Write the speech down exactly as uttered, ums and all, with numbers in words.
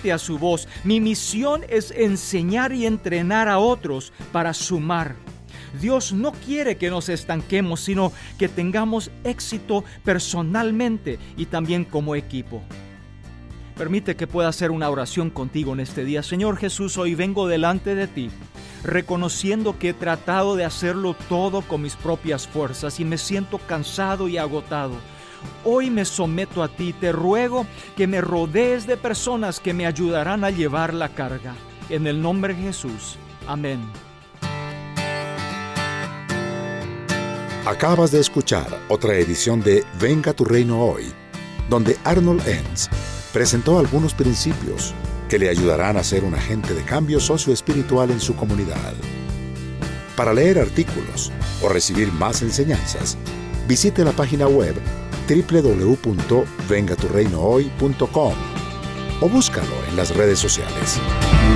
obediente a su voz. Mi misión es enseñar y entrenar a otros para sumar. Dios no quiere que nos estanquemos, sino que tengamos éxito personalmente y también como equipo. Permite que pueda hacer una oración contigo en este día. Señor Jesús, hoy vengo delante de ti, reconociendo que he tratado de hacerlo todo con mis propias fuerzas y me siento cansado y agotado. Hoy me someto a ti, te ruego que me rodees de personas que me ayudarán a llevar la carga. En el nombre de Jesús. Amén. Acabas de escuchar otra edición de Venga tu Reino Hoy, donde Arnold Enns presentó algunos principios que le ayudarán a ser un agente de cambio socioespiritual en su comunidad. Para leer artículos o recibir más enseñanzas, visite la página web doble u doble u doble u punto venga tu reino hoy punto com o búscalo en las redes sociales.